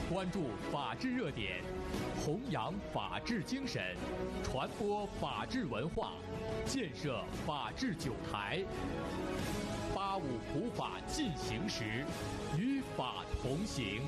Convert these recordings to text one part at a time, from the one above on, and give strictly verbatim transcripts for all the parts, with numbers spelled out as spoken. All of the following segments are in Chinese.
关注法治热点，弘扬法治精神，传播法治文化，建设法治九台。八五普法进行时，与法同行。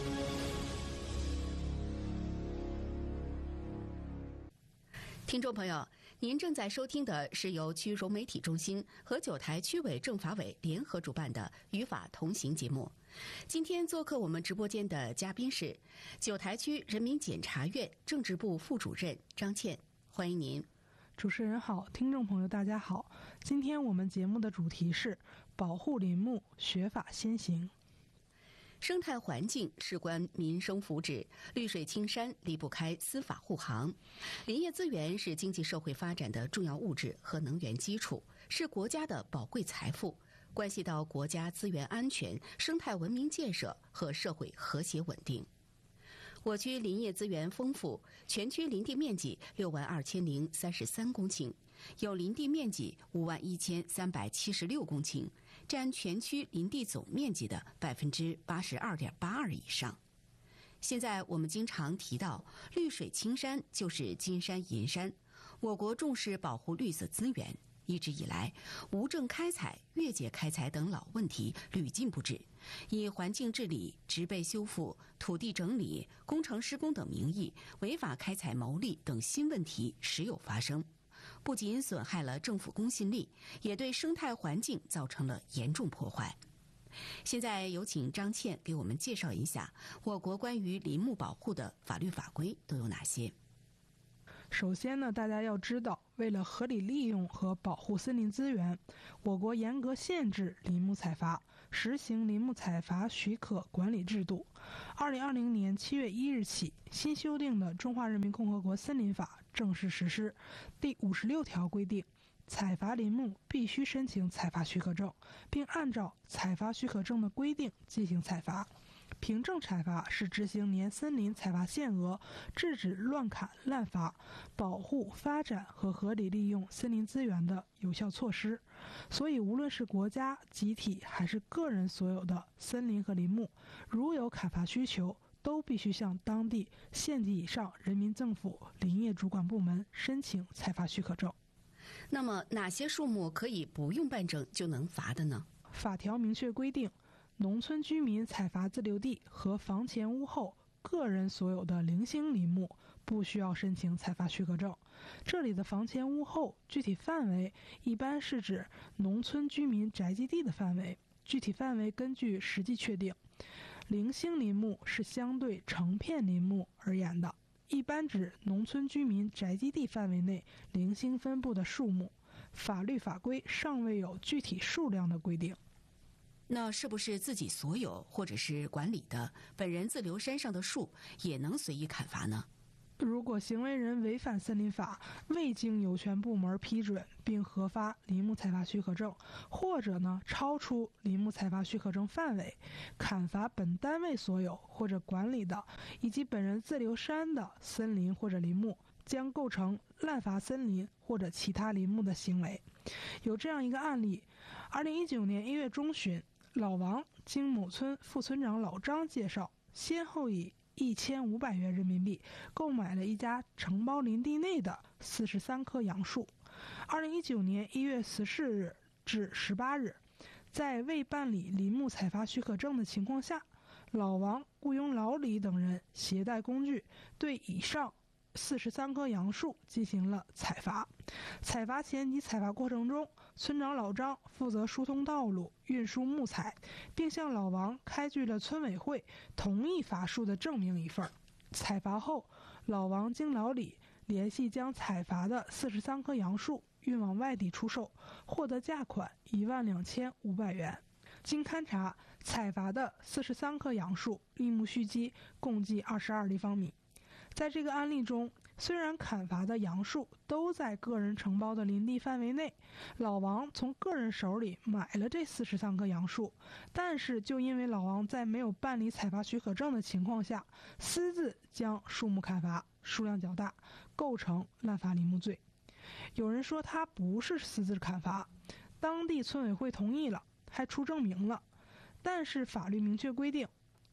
听众朋友，您正在收听的是由区融媒体中心和九台区委政法委联合主办的《与法同行》节目。今天做客我们直播间的嘉宾是九台区人民检察院政治部副主任张倩，欢迎您。 主持人好，听众朋友大家好。今天我们节目的主题是保护林木，学法先行。 生态环境事关民生福祉，绿水青山离不开司法护航。林业资源是经济社会发展的重要物质和能源基础，是国家的宝贵财富，关系到国家资源安全、生态文明建设和社会和谐稳定。我区林业资源丰富，全区林地面积六万二千零三十三公顷，有林地面积五万一千三百七十六公顷，占全区林地总面积的百分之八十二点八二以上。现在我们经常提到绿水青山就是金山银山，我国重视保护绿色资源，一直以来无证开采、越界开采等老问题屡禁不止，以环境治理、植被修复、土地整理、工程施工等名义违法开采牟利等新问题时有发生，不仅损害了政府公信力，也对生态环境造成了严重破坏。现在有请张倩给我们介绍一下我国关于林木保护的法律法规都有哪些。 首先呢，大家要知道，为了合理利用和保护森林资源，我国严格限制林木采伐，实行林木采伐许可管理制度。二零二零年七月一日起，新修订的《中华人民共和国森林法》正式实施。第五十六条规定，采伐林木必须申请采伐许可证，并按照采伐许可证的规定进行采伐。凭证采伐是执行年森林采伐限额、制止乱砍滥伐、保护发展和合理利用森林资源的有效措施。所以无论是国家、集体还是个人所有的森林和林木，如有砍伐需求，都必须向当地县级以上人民政府林业主管部门申请采伐许可证。 那么哪些树木可以不用办证就能伐的呢？ 法条明确规定，农村居民采伐自留地和房前屋后个人所有的零星林木不需要申请采伐许可证。这里的房前屋后具体范围一般是指农村居民宅基地的范围，具体范围根据实际确定。零星林木是相对成片林木而言的，一般指农村居民宅基地范围内零星分布的树木，法律法规尚未有具体数量的规定。 那是不是自己所有或者是管理的本人自留山上的树也能随意砍伐呢？ 如果行为人违反森林法，未经有权部门批准并核发林木采伐许可证，或者呢超出林木采伐许可证范围，砍伐本单位所有或者管理的以及本人自留山的森林或者林木，将构成滥伐森林或者其他林木的行为。有这样一个案例，二零一九年一月中旬，老王经某村副村长老张介绍，先后以一千五百元人民币购买了一家承包林地内的四十三棵杨树。二零一九年一月十四日至十八日，在未办理林木采伐许可证的情况下，老王雇佣老李等人携带工具对以上四十三棵杨树进行了采伐。采伐前及采伐过程中，村长老张负责疏通道路、运输木材，并向老王开具了村委会同意伐树的证明一份。采伐后，老王经老李联系将采伐的四十三棵杨树运往外地出售，获得价款一万两千五百元。经勘查，采伐的四十三棵杨树立木蓄积共计二十二立方米。在这个案例中，虽然砍伐的杨树都在个人承包的林地范围内，老王从个人手里买了这四十三棵杨树，但是就因为老王在没有办理采伐许可证的情况下，私自将树木砍伐，数量较大，构成滥伐林木罪。有人说他不是私自砍伐，当地村委会同意了，还出证明了，但是法律明确规定，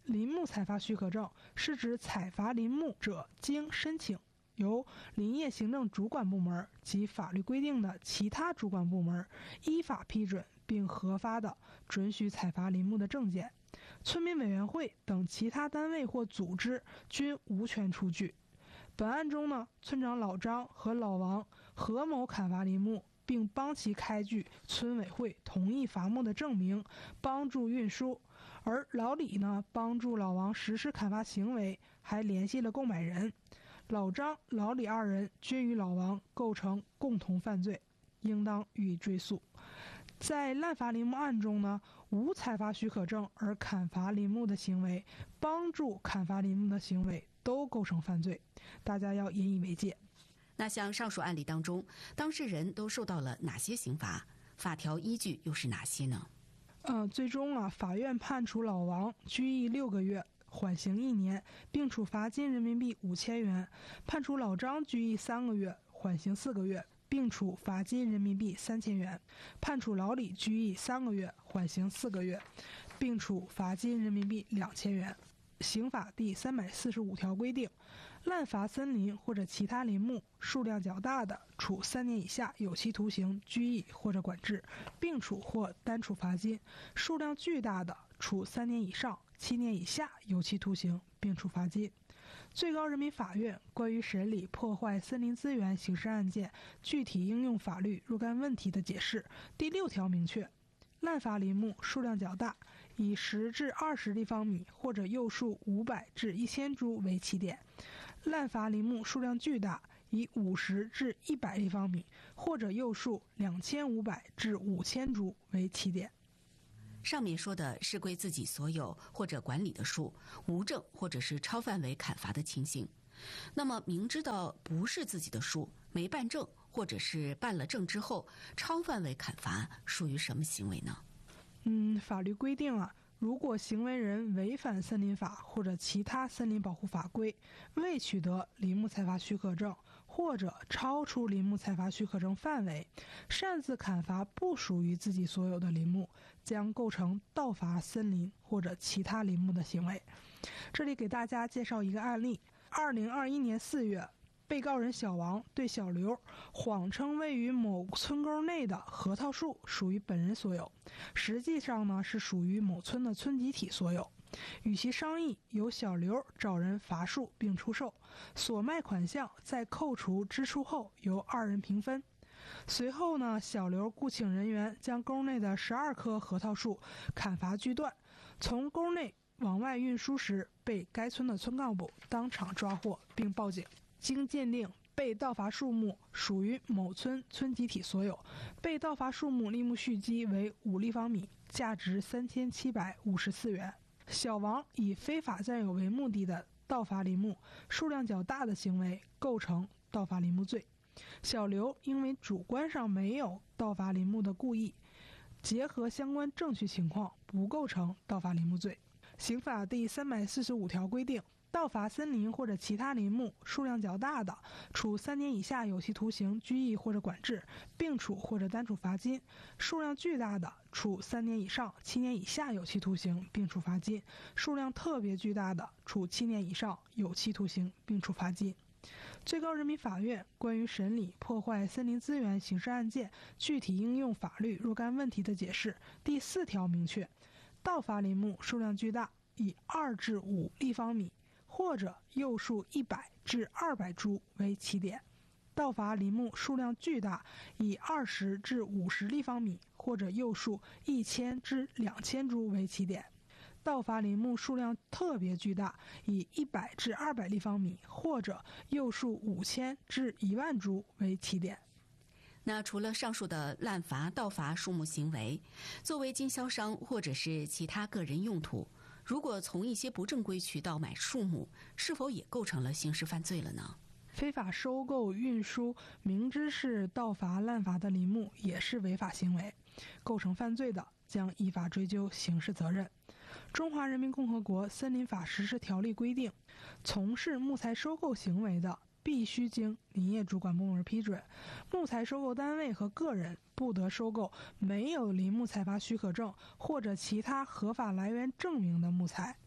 林木采伐许可证是指采伐林木者经申请，由林业行政主管部门及法律规定的其他主管部门依法批准并核发的准许采伐林木的证件。村民委员会等其他单位或组织均无权出具。本案中呢，村长老张和老王合谋砍伐林木，并帮其开具村委会同意伐木的证明，帮助运输。而老李呢，帮助老王实施砍伐行为，还联系了购买人。老张、老李二人均与老王构成共同犯罪，应当予以追诉。在滥伐林木案中呢，无采伐许可证而砍伐林木的行为，帮助砍伐林木的行为都构成犯罪，大家要引以为戒。 那像上述案例当中，当事人都受到了哪些刑罚？法条依据又是哪些呢？ 呃，最终啊，法院判处老王拘役六个月，缓刑一年，并处罚金人民币五千元；判处老张拘役三个月，缓刑四个月，并处罚金人民币三千元；判处老李拘役三个月，缓刑四个月，并处罚金人民币两千元。刑法第三百四十五条规定，滥伐森林或者其他林木数量较大的，处三年以下有期徒刑、拘役或者管制，并处或单处罚金；数量巨大的，处三年以上七年以下有期徒刑，并处罚金。最高人民法院关于审理破坏森林资源刑事案件具体应用法律若干问题的解释第六条明确，滥伐林木数量较大，以十至二十立方米或者幼树五百至一千株为起点；滥伐林木数量巨大，以五十至一百立方米或者幼树两千五百至五千株为起点。 上面说的是归自己所有或者管理的树，无证或者是超范围砍伐的情形。那么明知道不是自己的树，没办证，或者是办了证之后超范围砍伐，属于什么行为呢？ 嗯，法律规定啊，如果行为人违反森林法或者其他森林保护法规，未取得林木采伐许可证，或者超出林木采伐许可证范围，擅自砍伐不属于自己所有的林木，将构成盗伐森林或者其他林木的行为。这里给大家介绍一个案例：二零二一年四月，被告人小王对小刘谎称位于某村沟内的核桃树属于本人所有，实际上呢是属于某村的村集体所有。与其商议，由小刘找人伐树并出售，所卖款项在扣除支出后由二人平分。随后呢，小刘雇请人员将沟内的十二棵核桃树砍伐锯断，从沟内往外运输时，被该村的村干部当场抓获并报警。经鉴定，被盗伐树木属于某村村集体所有，被盗伐树木立木续基为五立方米，价值三千七百五十四元。小王以非法占有为目的的盗伐林木数量较大的行为，构成盗伐林木罪。小刘因为主观上没有盗伐林木的故意，结合相关证据情况，不构成盗伐林木罪。刑法第三百四十五条规定，盗伐森林或者其他林木数量较大的，处三年以下有期徒刑、拘役或者管制，并处或者单处罚金；数量巨大的，处三年以上七年以下有期徒刑，并处罚金；数量特别巨大的，处七年以上有期徒刑，并处罚金。最高人民法院关于审理破坏森林资源刑事案件具体应用法律若干问题的解释第四条明确，盗伐林木数量巨大，以二至五立方米或者幼树一百至二百株为起点；盗伐林木数量巨大，以二十至五十立方米或者幼树一千至两千株为起点；盗伐林木数量特别巨大，以一百至二百立方米或者幼树五千至一万株为起点。 那除了上述的滥伐、盗伐树木行为，作为经销商或者是其他个人用途，如果从一些不正规渠道买树木，是否也构成了刑事犯罪了呢？ 非法收购、运输明知是盗伐、滥伐的林木也是违法行为，构成犯罪的，将依法追究刑事责任。中华人民共和国森林法实施条例规定，从事木材收购行为的，必须经林业主管部门批准。木材收购单位和个人不得收购没有林木采伐许可证或者其他合法来源证明的木材。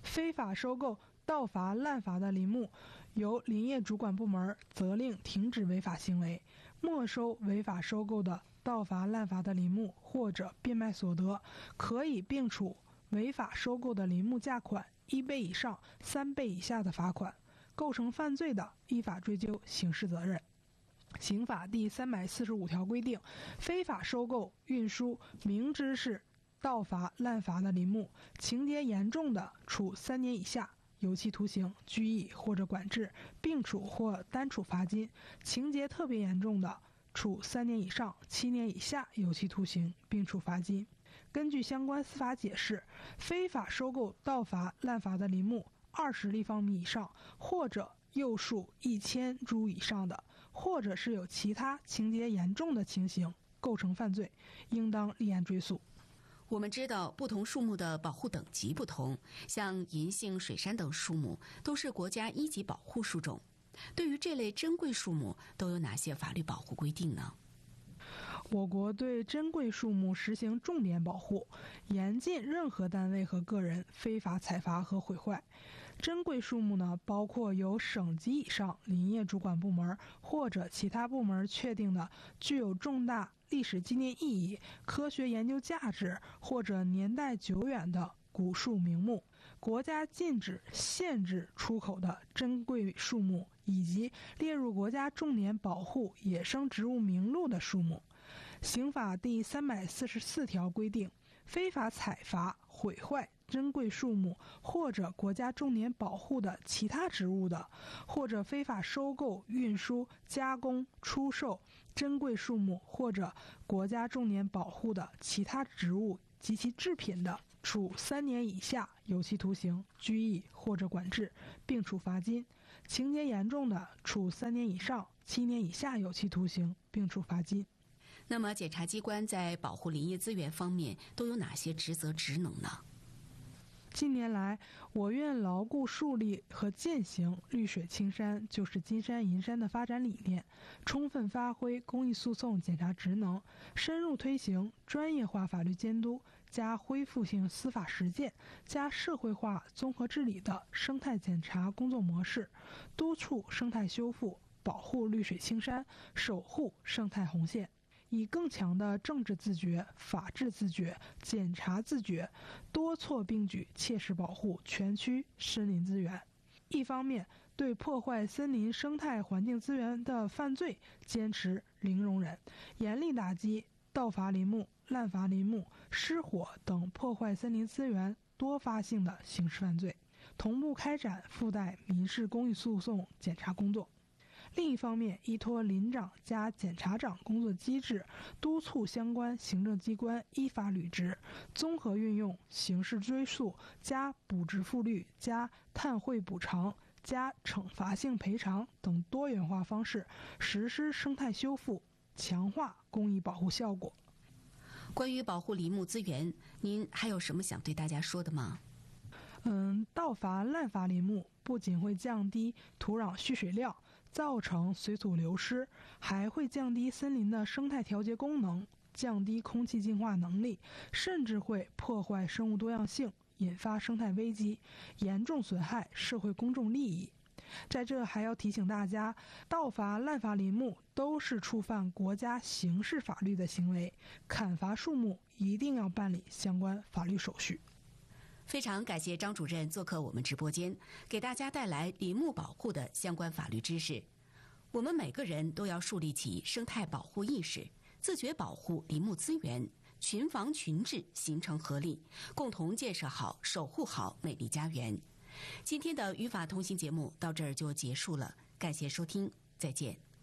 非法收购、盗伐、滥伐的林木，由林业主管部门责令停止违法行为，没收违法收购的盗伐、滥伐的林木或者变卖所得，可以并处违法收购的林木价款一倍以上三倍以下的罚款，构成犯罪的，依法追究刑事责任。刑法第三百四十五条规定，非法收购、运输明知是盗伐、滥伐的林木，情节严重的，处三年以下有期徒刑、拘役或者管制，并处或单处罚金；情节特别严重的，处三年以上七年以下有期徒刑，并处罚金。根据相关司法解释，非法收购、盗伐、滥伐的林木二十立方米以上，或者幼树一千株以上的，或者是有其他情节严重的情形，构成犯罪，应当立案追诉。 我们知道，不同树木的保护等级不同，像银杏、水杉等树木都是国家一级保护树种。对于这类珍贵树木，都有哪些法律保护规定呢？ 我国对珍贵树木实行重点保护，严禁任何单位和个人非法采伐和毁坏。珍贵树木呢，包括由省级以上林业主管部门或者其他部门确定的具有重大历史纪念意义、科学研究价值或者年代久远的古树名木，国家禁止、限制出口的珍贵树木，以及列入国家重点保护野生植物名录的树木。刑法第三百四十四条规定，非法采伐、毁坏珍贵树木或者国家重点保护的其他植物的，或者非法收购、运输、加工、出售珍贵树木或者国家重点保护的其他植物及其制品的，处三年以下有期徒刑、拘役或者管制，并处罚金；情节严重的，处三年以上七年以下有期徒刑，并处罚金。 那么，检察机关在保护林业资源方面都有哪些职责职能呢？ 近年来，我院牢固树立和践行绿水青山就是金山银山的发展理念，充分发挥公益诉讼检察职能，深入推行专业化法律监督、加恢复性司法实践、加社会化综合治理的生态检察工作模式，督促生态修复，保护绿水青山，守护生态红线。以更强的政治自觉、法治自觉、检察自觉，多措并举，切实保护全区森林资源。一方面，对破坏森林生态环境资源的犯罪坚持零容忍，严厉打击盗伐林木、滥伐林木、失火等破坏森林资源多发性的刑事犯罪，同步开展附带民事公益诉讼检察工作。另一方面，依托林长加检察长工作机制，督促相关行政机关依法履职，综合运用刑事追诉加补值复率加碳汇补偿加惩罚性赔偿等多元化方式，实施生态修复，强化公益保护效果。 关于保护林木资源，您还有什么想对大家说的吗？ 嗯，盗伐滥伐林木不仅会降低土壤蓄水量，造成水土流失，还会降低森林的生态调节功能，降低空气净化能力，甚至会破坏生物多样性，引发生态危机，严重损害社会公众利益。在这还要提醒大家，盗伐滥伐林木都是触犯国家刑事法律的行为，砍伐树木一定要办理相关法律手续。 非常感谢张主任做客我们直播间，给大家带来林木保护的相关法律知识。我们每个人都要树立起生态保护意识，自觉保护林木资源，群防群治形成合力，共同建设好、守护好美丽家园。今天的语法通信节目到这儿就结束了，感谢收听，再见。